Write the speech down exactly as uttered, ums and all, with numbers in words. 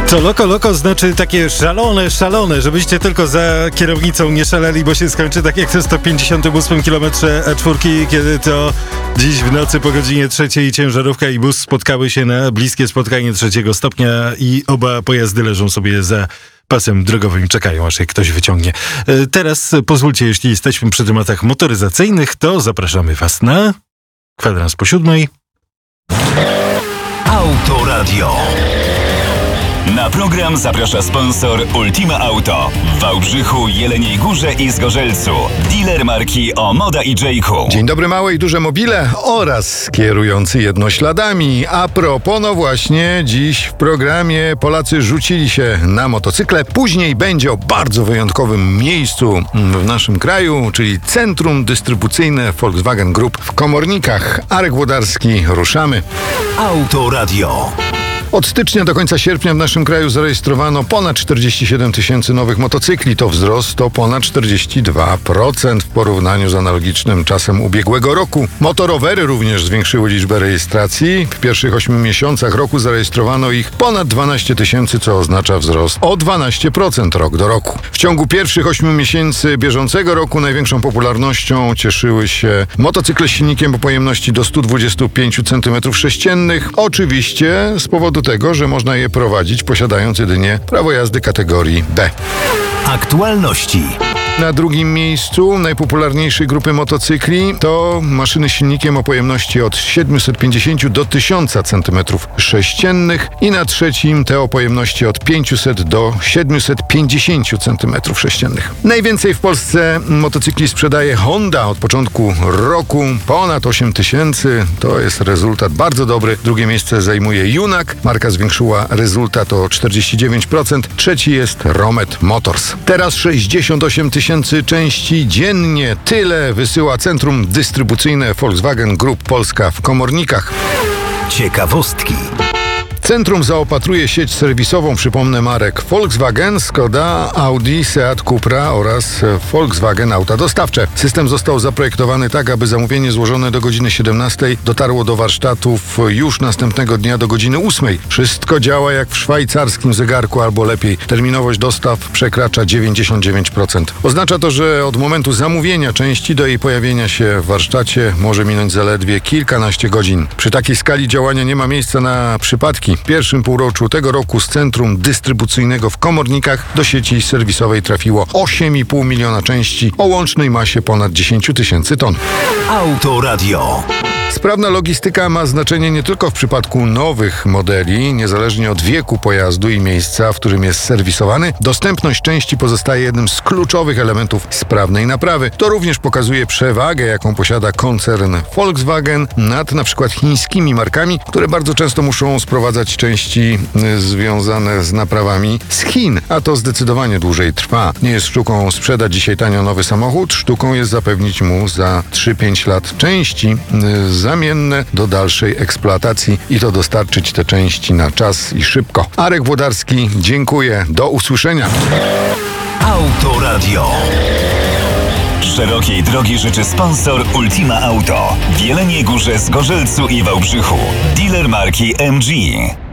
To loko loko znaczy takie szalone, szalone, żebyście tylko za kierownicą nie szaleli, bo się skończy tak jak na sto pięćdziesiątym ósmym kilometrze A cztery, kiedy to dziś w nocy po godzinie trzeciej ciężarówka i bus spotkały się na bliskie spotkanie trzeciego stopnia i oba pojazdy leżą sobie za pasem drogowym, czekają aż je ktoś wyciągnie. Teraz pozwólcie, jeśli jesteśmy przy tematach motoryzacyjnych, to zapraszamy was na kwadrans po siódmej. Autoradio. Na program zaprasza sponsor Ultima Auto w Wałbrzychu, Jeleniej Górze i Zgorzelcu. Dealer marki Omoda i Jayku. Dzień dobry, małe i duże mobile oraz kierujący jednośladami. A propos, no właśnie, dziś w programie Polacy rzucili się na motocykle. Później będzie o bardzo wyjątkowym miejscu w naszym kraju, czyli Centrum Dystrybucyjne Volkswagen Group w Komornikach. Arek Włodarski, ruszamy. Autoradio. Od stycznia do końca sierpnia w naszym kraju zarejestrowano ponad czterdzieści siedem tysięcy nowych motocykli. To wzrost o ponad czterdzieści dwa procent w porównaniu z analogicznym czasem ubiegłego roku. Motorowery również zwiększyły liczbę rejestracji. W pierwszych ośmiu miesiącach roku zarejestrowano ich ponad dwanaście tysięcy, co oznacza wzrost o dwanaście procent rok do roku. W ciągu pierwszych ośmiu miesięcy bieżącego roku największą popularnością cieszyły się motocykle z silnikiem o pojemności do sto dwadzieścia pięć centymetrów sześciennych. Oczywiście z powodu tego, że można je prowadzić posiadając jedynie prawo jazdy kategorii B. Aktualności. Na drugim miejscu najpopularniejszej grupy motocykli to maszyny z silnikiem o pojemności od siedemset pięćdziesiąt do tysiąca centymetrów sześciennych i na trzecim te o pojemności od pięćset do siedemset pięćdziesiąt centymetrów sześciennych. Najwięcej w Polsce motocykli sprzedaje Honda od początku roku, ponad osiem tysięcy. To jest rezultat bardzo dobry. Drugie miejsce zajmuje Junak. Marka zwiększyła rezultat o czterdzieści dziewięć procent. Trzeci jest Romet Motors. Teraz sześćdziesiąt osiem tysięcy części dziennie. Tyle wysyła Centrum Dystrybucyjne Volkswagen Group Polska w Komornikach. Ciekawostki. Centrum zaopatruje sieć serwisową, przypomnę, marek Volkswagen, Skoda, Audi, Seat, Cupra oraz Volkswagen Auta Dostawcze. System został zaprojektowany tak, aby zamówienie złożone do godziny siedemnastej dotarło do warsztatów już następnego dnia do godziny ósmej. Wszystko działa jak w szwajcarskim zegarku albo lepiej. Terminowość dostaw przekracza dziewięćdziesiąt dziewięć procent. Oznacza to, że od momentu zamówienia części do jej pojawienia się w warsztacie może minąć zaledwie kilkanaście godzin. Przy takiej skali działania nie ma miejsca na przypadki. W pierwszym półroczu tego roku z Centrum Dystrybucyjnego w Komornikach do sieci serwisowej trafiło osiem i pół miliona części o łącznej masie ponad dziesięć tysięcy ton. Autoradio. Sprawna logistyka ma znaczenie nie tylko w przypadku nowych modeli, niezależnie od wieku pojazdu i miejsca, w którym jest serwisowany. Dostępność części pozostaje jednym z kluczowych elementów sprawnej naprawy. To również pokazuje przewagę, jaką posiada koncern Volkswagen nad na przykład chińskimi markami, które bardzo często muszą sprowadzać części związane z naprawami z Chin, a to zdecydowanie dłużej trwa. Nie jest sztuką sprzedać dzisiaj tanio nowy samochód, sztuką jest zapewnić mu za trzy pięć lat części zamienne do dalszej eksploatacji i to dostarczyć te części na czas i szybko. Arek Włodarski, dziękuję. Do usłyszenia. Autoradio. Szerokiej drogi życzy sponsor Ultima Auto w Jeleniej Górze, Zgorzelcu i Wałbrzychu. Dealer marki M G.